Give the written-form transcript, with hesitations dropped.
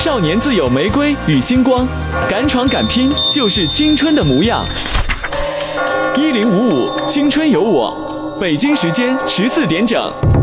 少年自有玫瑰与星光，敢闯敢拼就是青春的模样。1055，青春有我。北京时间14点整。